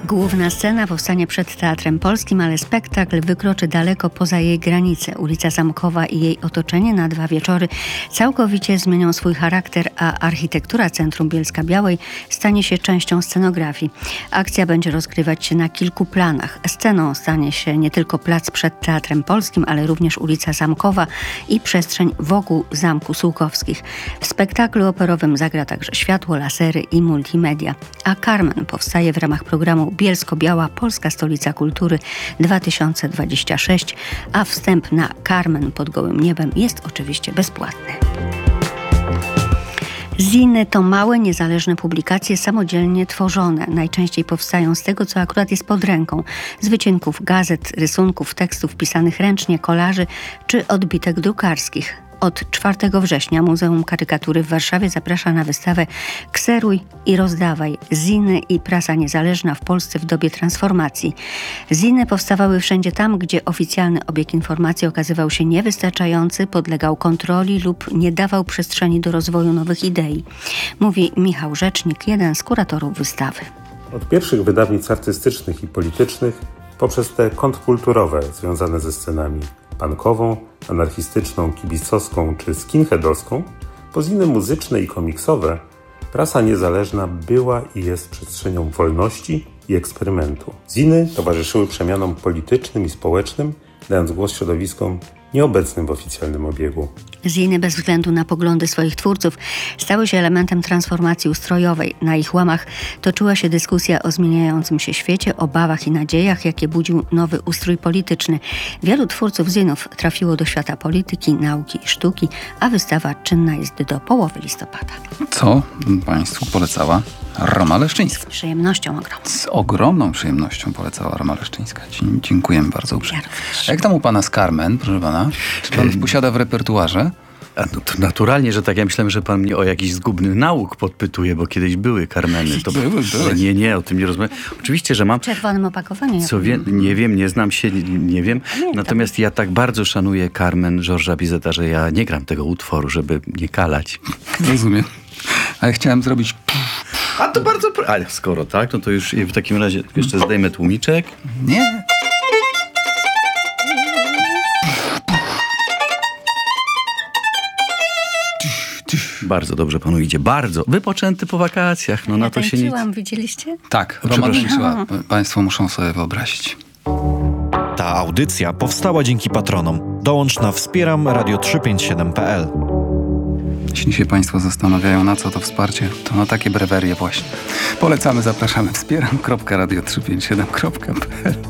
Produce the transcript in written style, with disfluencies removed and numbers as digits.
Główna scena powstanie przed Teatrem Polskim, ale spektakl wykroczy daleko poza jej granice. Ulica Zamkowa i jej otoczenie na 2 wieczory całkowicie zmienią swój charakter, a architektura Centrum Bielska-Białej stanie się częścią scenografii. Akcja będzie rozgrywać się na kilku planach. Sceną stanie się nie tylko plac przed Teatrem Polskim, ale również ulica Zamkowa i przestrzeń wokół Zamku Sułkowskich. W spektaklu operowym zagra także światło, lasery i multimedia. A Carmen powstaje w ramach programu Bielsko-Biała Polska Stolica Kultury 2026, a wstęp na Carmen pod gołym niebem jest oczywiście bezpłatny. Ziny to małe, niezależne publikacje samodzielnie tworzone. Najczęściej powstają z tego, co akurat jest pod ręką. Z wycinków gazet, rysunków, tekstów pisanych ręcznie, kolaży czy odbitek drukarskich. Od 4 września Muzeum Karykatury w Warszawie zaprasza na wystawę Kseruj i rozdawaj. Ziny i prasa niezależna w Polsce w dobie transformacji. Ziny powstawały wszędzie tam, gdzie oficjalny obieg informacji okazywał się niewystarczający, podlegał kontroli lub nie dawał przestrzeni do rozwoju nowych idei. Mówi Michał Rzecznik, jeden z kuratorów wystawy. Od pierwszych wydawnictw artystycznych i politycznych, poprzez te kontrkulturowe związane ze scenami punkową, anarchistyczną, kibicowską czy skinheadowską, po ziny muzyczne i komiksowe, prasa niezależna była i jest przestrzenią wolności i eksperymentu. Ziny towarzyszyły przemianom politycznym i społecznym, dając głos środowiskom nieobecnym w oficjalnym obiegu. Ziny bez względu na poglądy swoich twórców stały się elementem transformacji ustrojowej. Na ich łamach toczyła się dyskusja o zmieniającym się świecie, obawach i nadziejach, jakie budził nowy ustrój polityczny. Wielu twórców zinów trafiło do świata polityki, nauki i sztuki, a wystawa czynna jest do połowy listopada. Co Państwu polecała Roma Leszczyńska? Z przyjemnością ogromną. Z ogromną przyjemnością polecała Roma Leszczyńska. Dziękujemy bardzo uprzejmie. A jak tam u Pana z Carmen, proszę Pana? Czy Pan posiada w repertuarze? No to naturalnie, że tak. Ja myślałem, że pan mnie o jakiś zgubny nauk podpytuje, bo kiedyś były Carmeny. To były. Nie, o tym nie rozmawiam. Oczywiście, że mam. W czerwonym opakowaniu. Nie wiem, nie znam się, nie wiem. Natomiast ja tak bardzo szanuję Carmen Georgesa Bizeta, że ja nie gram tego utworu, żeby nie kalać. Rozumiem. Ale chciałem zrobić... A to bardzo... Ale skoro tak, no to już w takim razie jeszcze zdejmę tłumiczek. Nie. Bardzo dobrze panu idzie, bardzo. Wypoczęty po wakacjach, no na to się nic... Widzieliście? Tak, Roma tańczyła. Państwo muszą sobie wyobrazić. Ta audycja powstała dzięki patronom. Dołącz na wspieramradio357.pl. Jeśli się Państwo zastanawiają, na co to wsparcie, to na takie brewerie właśnie. Polecamy, zapraszamy. Wspieram.radio357.pl